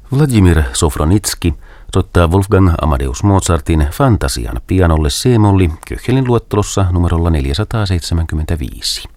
Vladimir Sofronitski soittaa Wolfgang Amadeus Mozartin Fantasian pianolle C-molli Köchelin luettelossa numerolla 475.